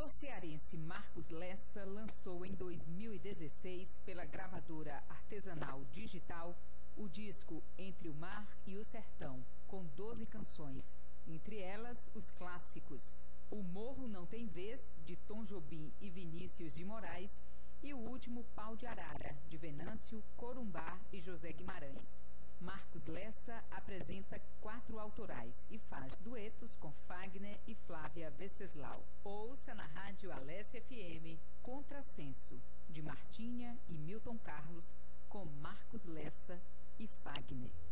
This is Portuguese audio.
cantor cearense Marcos Lessa lançou em 2016 pela gravadora artesanal digital o disco Entre o Mar e o Sertão, com 12 canções, entre elas os clássicos O Morro Não Tem Vez, de Tom Jobim e Vinícius de Moraes, e o último Pau de Arara, de Venâncio, Corumbá e José Guimarães. Marcos Lessa apresenta 4 autorais e faz duetos com Fagner e Flávia Venceslau. Ouça na rádio Alessia FM Contrassenso, de Martinha e Milton Carlos, com Marcos Lessa e Fagner.